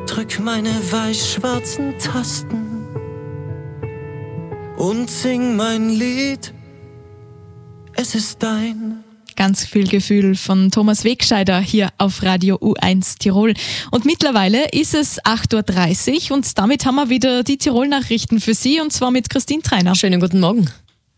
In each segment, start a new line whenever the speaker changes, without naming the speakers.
drück meine weiß-schwarzen Tasten und sing mein Lied. Es ist dein.
Ganz viel Gefühl von Thomas Wegscheider hier auf Radio U1 Tirol. Und mittlerweile ist es 8.30 Uhr und damit haben wir wieder die Tirol-Nachrichten für Sie und zwar mit Christine Treiner.
Schönen guten Morgen.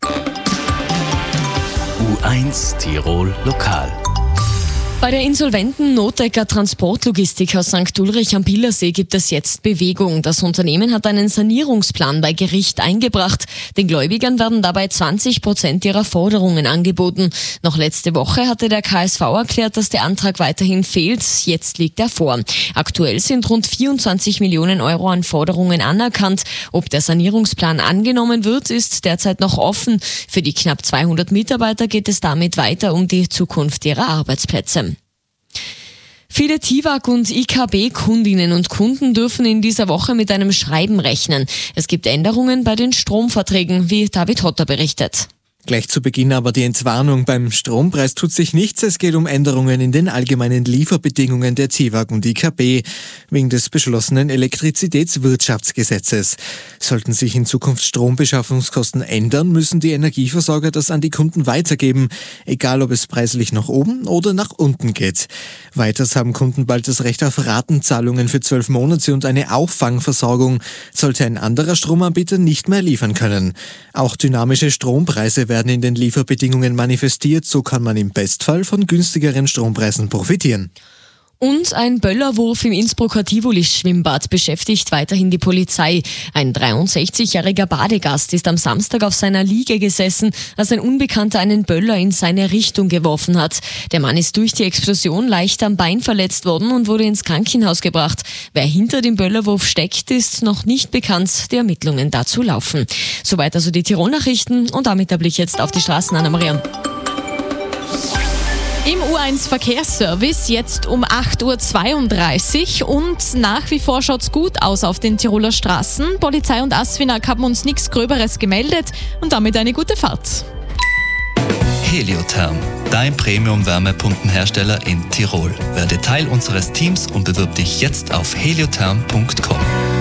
U1 Tirol Lokal.
Bei der insolventen Notecker Transportlogistik aus St. Ulrich am Pielersee gibt es jetzt Bewegung. Das Unternehmen hat einen Sanierungsplan bei Gericht eingebracht. Den Gläubigern werden dabei 20% ihrer Forderungen angeboten. Noch letzte Woche hatte der KSV erklärt, dass der Antrag weiterhin fehlt. Jetzt liegt er vor. Aktuell sind rund 24 Millionen Euro an Forderungen anerkannt. Ob der Sanierungsplan angenommen wird, ist derzeit noch offen. Für die knapp 200 Mitarbeiter geht es damit weiter um die Zukunft ihrer Arbeitsplätze. Viele TIWAG- und IKB-Kundinnen und Kunden dürfen in dieser Woche mit einem Schreiben rechnen. Es gibt Änderungen bei den Stromverträgen, wie David Hotter berichtet.
Gleich zu Beginn aber die Entwarnung. Beim Strompreis tut sich nichts. Es geht um Änderungen in den allgemeinen Lieferbedingungen der TIWAG und IKB wegen des beschlossenen Elektrizitätswirtschaftsgesetzes. Sollten sich in Zukunft Strombeschaffungskosten ändern, müssen die Energieversorger das an die Kunden weitergeben, egal ob es preislich nach oben oder nach unten geht. Weiters haben Kunden bald das Recht auf Ratenzahlungen für 12 Monate und eine Auffangversorgung, sollte ein anderer Stromanbieter nicht mehr liefern können. Auch dynamische Strompreise werden in den Lieferbedingungen manifestiert, so kann man im Bestfall von günstigeren Strompreisen profitieren.
Und ein Böllerwurf im Innsbrucker Tivoli-Schwimmbad beschäftigt weiterhin die Polizei. Ein 63-jähriger Badegast ist am Samstag auf seiner Liege gesessen, als ein Unbekannter einen Böller in seine Richtung geworfen hat. Der Mann ist durch die Explosion leicht am Bein verletzt worden und wurde ins Krankenhaus gebracht. Wer hinter dem Böllerwurf steckt, ist noch nicht bekannt. Die Ermittlungen dazu laufen. Soweit also die Tirol-Nachrichten und damit der Blick jetzt auf die Straßen, Anna-Maria.
Im U1 Verkehrsservice jetzt um 8.32 Uhr und nach wie vor schaut's gut aus auf den Tiroler Straßen. Polizei und ASFINAG haben uns nichts Gröberes gemeldet und damit eine gute Fahrt.
Heliotherm, dein Premium-Wärmepumpenhersteller in Tirol. Werde Teil unseres Teams und bewirb dich jetzt auf heliotherm.com.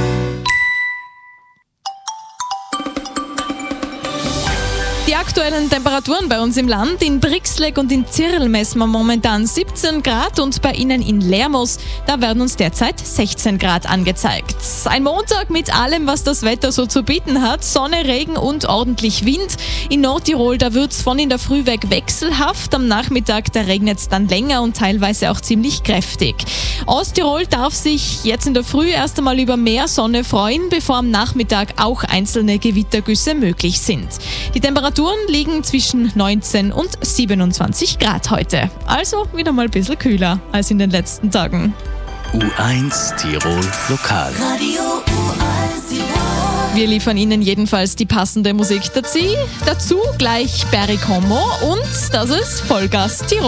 Die aktuellen Temperaturen bei uns im Land. In Brixleg und in Zirl messen wir momentan 17 Grad und bei Ihnen in Lermoos, da werden uns derzeit 16 Grad angezeigt. Ein Montag mit allem, was das Wetter so zu bieten hat. Sonne, Regen und ordentlich Wind. In Nordtirol, da wird es von in der Früh weg wechselhaft. Am Nachmittag, da regnet es dann länger und teilweise auch ziemlich kräftig. Osttirol darf sich jetzt in der Früh erst einmal über mehr Sonne freuen, bevor am Nachmittag auch einzelne Gewittergüsse möglich sind. Die Temperaturen liegen zwischen 19 und 27 Grad heute. Also wieder mal ein bisschen kühler als in den letzten Tagen.
U1 Tirol Lokal.
Radio U1 Tirol.
Wir liefern Ihnen jedenfalls die passende Musik dazu. Gleich Barry Como und das ist Vollgas Tirol.